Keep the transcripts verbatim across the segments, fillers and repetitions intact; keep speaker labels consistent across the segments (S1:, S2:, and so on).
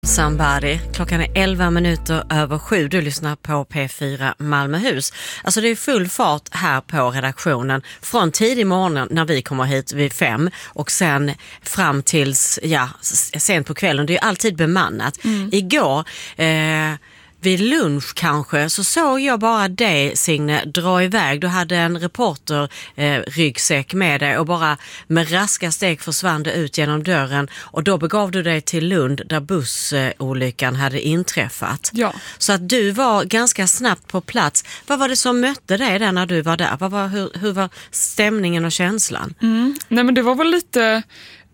S1: Somebody. Klockan är elva minuter över sju. Du lyssnar på P fyra Malmöhus. Alltså det är full fart här på redaktionen från tidig morgon när vi kommer hit vid fem och sen fram tills ja, sent på kvällen. Det är alltid bemannat. Mm. Igår eh, vid lunch kanske så såg jag bara dig, Signe, dra iväg. Du hade en reporter eh, ryggsäck med dig och bara med raska steg försvann det ut genom dörren och då begav du dig till Lund där bussolyckan hade inträffat.
S2: Ja.
S1: Så att du var ganska snabbt på plats. Vad var det som mötte dig där när du var där? Vad var, hur, hur var stämningen och känslan?
S2: Mm. Nej, men det var väl lite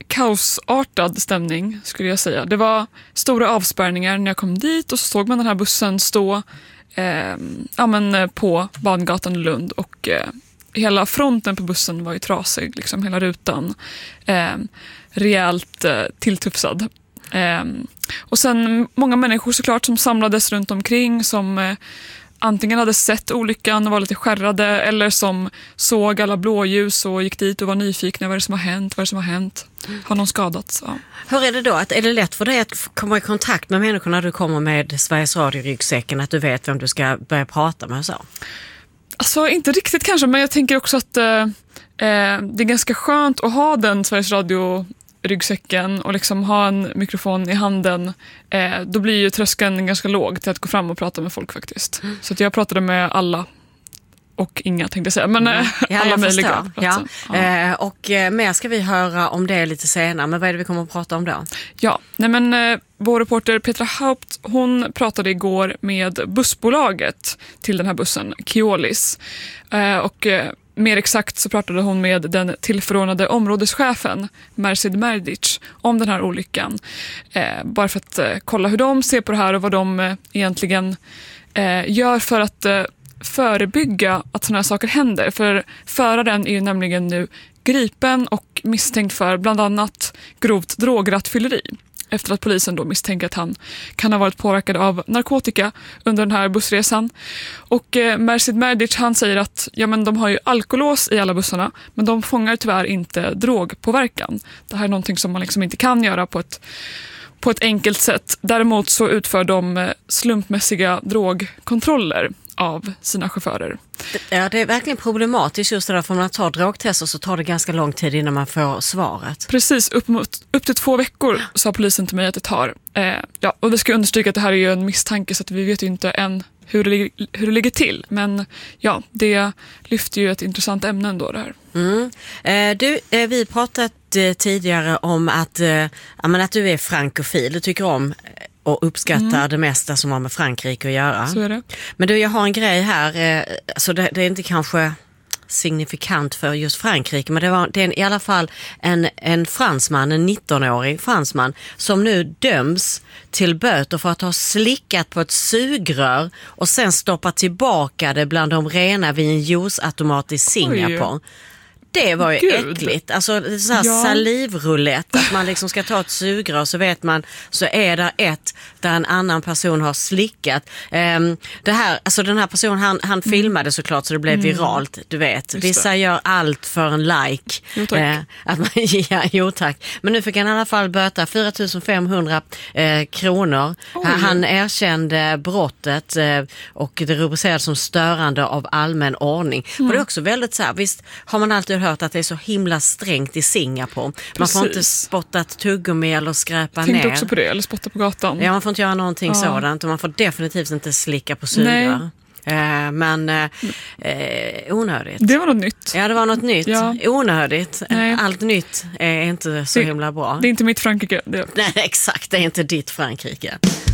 S2: kaosartad stämning skulle jag säga. Det var stora avspärrningar när jag kom dit och så såg man den här bussen stå eh, ja, men på Bangatan i Lund och eh, hela fronten på bussen var ju trasig, liksom hela rutan eh, rejält eh, tilltufsad. Eh, och sen många människor såklart som samlades runt omkring som eh, antingen hade sett olyckan och var lite skärrade eller som såg alla blåljus och gick dit och var nyfikna vad är det som har hänt, vad är det som har hänt. Har någon skadats? Ja.
S1: Hur är det då? Att, är det lätt för dig att komma i kontakt med människor när du kommer med Sveriges Radio-ryggsäcken, att du vet vem du ska börja prata med och så?
S2: Alltså inte riktigt kanske, men jag tänker också att eh, det är ganska skönt att ha den Sveriges Radio ryggsäcken och liksom ha en mikrofon i handen, eh, då blir ju tröskeln ganska låg till att gå fram och prata med folk faktiskt. Mm. Så att jag pratade med alla och inga tänkte jag säga, men eh,
S1: ja,
S2: alla möjliga.
S1: Ja. Ja. Eh, och eh, mer ska vi höra om det lite senare, men vad är det vi kommer att prata om då?
S2: Ja, nej men eh, vår reporter Petra Haupt, hon pratade igår med bussbolaget till den här bussen, Keolis. Eh, och eh, mer exakt så pratade hon med den tillförordnade områdeschefen Mersid Merdic om den här olyckan. Eh, bara för att eh, kolla hur de ser på det här och vad de eh, egentligen eh, gör för att eh, förebygga att sådana här saker händer. För föraren är ju nämligen nu gripen och misstänkt för bland annat grovt drograttfylleri. Efter att polisen då misstänker att han kan ha varit påverkad av narkotika under den här bussresan. Och eh, Mersid Merdic, han säger att ja, men de har ju alkolås i alla bussarna, men de fångar tyvärr inte drogpåverkan. Det här är någonting som man liksom inte kan göra på ett, på ett enkelt sätt. Däremot så utför de slumpmässiga drogkontroller av sina chaufförer.
S1: Ja, det är verkligen problematiskt just det där, för när man tar drogtester så tar det ganska lång tid innan man får svaret.
S2: Precis, upp, mot, upp till två veckor sa polisen till mig att det tar. Eh, ja, och vi ska understryka att det här är ju en misstanke så att vi vet ju inte än hur det, hur det ligger till. Men ja, det lyfter ju ett intressant ämne ändå det här.
S1: Mm. Eh, du, eh, vi pratat eh, tidigare om att, eh, att du är frankofil. Du tycker om och uppskattar mm. det mesta som har med Frankrike att göra.
S2: Så är det.
S1: Men du, jag har en grej här. Eh, alltså det, det är inte kanske signifikant för just Frankrike, men det, var, det är i alla fall en, en fransman, en nittonårig fransman som nu döms till böter för att ha slickat på ett sugrör och sen stoppat tillbaka det bland de rena vid en juiceautomat i Singapore. Oj. Det var ju Gud. äckligt. Alltså så här ja. salivrulett. Att man liksom ska ta ett sugrör så vet man så är det ett där en annan person har slickat. Um, det här, alltså den här personen han, han mm. filmade såklart så det blev mm. viralt. Du vet, Just vissa det. gör allt för en like.
S2: Jo tack. Uh,
S1: att man, ja, jo tack. Men nu fick han i alla fall böta fyra tusen femhundra uh, kronor. Oj. Han erkände brottet uh, och det rubricerades som störande av allmän ordning. Mm. Och det är också väldigt så här, visst har man alltid hört att det är så himla strängt i Singapore. Precis. Man får inte spotta ett tuggummi eller skräpa ner.
S2: Tänkte också på det, eller spotta på gatan.
S1: Ja, man får inte göra någonting ja. sådant och man får definitivt inte slicka på sugrör. Eh, men eh, eh, onödigt.
S2: Det var något nytt.
S1: Ja, det var något nytt. Ja. Onödigt.
S2: Nej.
S1: Allt nytt är inte så
S2: det,
S1: himla bra.
S2: Det är inte mitt Frankrike. Det.
S1: Nej, exakt. Det är inte ditt Frankrike.